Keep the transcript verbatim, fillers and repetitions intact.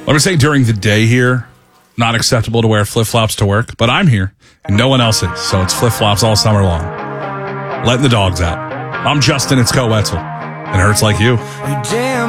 Let me say during the day here, not acceptable to wear flip-flops to work, but I'm here and no one else is, so it's flip-flops all summer long. Letting the dogs out. I'm Justin, it's Co Wetzel, and it hurts like you.